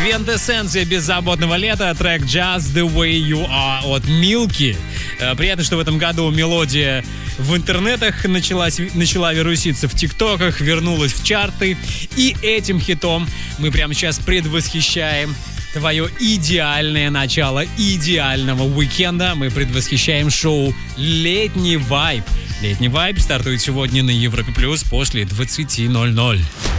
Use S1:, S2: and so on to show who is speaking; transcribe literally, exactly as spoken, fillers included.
S1: Квинтэссенция беззаботного лета, трек Just the Way You Are от Милки. Приятно, что в этом году мелодия в интернетах началась, начала вируситься в тиктоках, вернулась в чарты. И этим хитом мы прямо сейчас предвосхищаем твое идеальное начало идеального уикенда. Мы предвосхищаем шоу «Летний вайб». «Летний вайб» стартует сегодня на Европе Плюс после двадцати ноль-ноль.